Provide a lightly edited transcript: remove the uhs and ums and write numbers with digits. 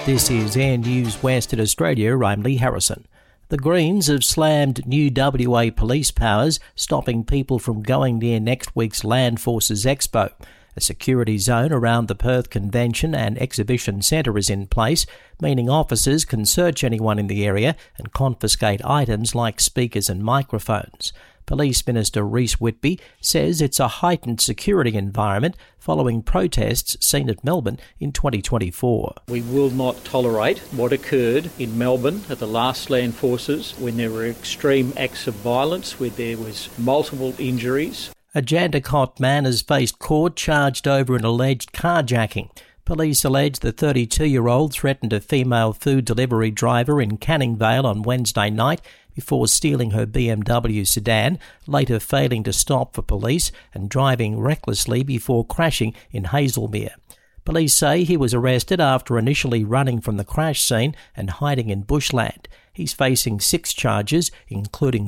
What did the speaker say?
This is Air News West in Australia. I'm Lee Harrison. The Greens have slammed new WA police powers, stopping people from going near next week's Land Forces Expo. A security zone around the Perth Convention and Exhibition Centre is in place, meaning officers can search anyone in the area and confiscate items like speakers and microphones. Police Minister Rhys Whitby says it's a heightened security environment following protests seen at Melbourne in 2024. We will not tolerate what occurred in Melbourne at the last Land Forces when there were extreme acts of violence, where there was multiple injuries. A Jandakot man has faced court charged over an alleged carjacking. Police allege the 32-year-old threatened a female food delivery driver in Canning Vale on Wednesday night before stealing her BMW sedan, later failing to stop for police and driving recklessly before crashing in Hazelmere. Police say he was arrested after initially running from the crash scene and hiding in bushland. He's facing 6 charges, including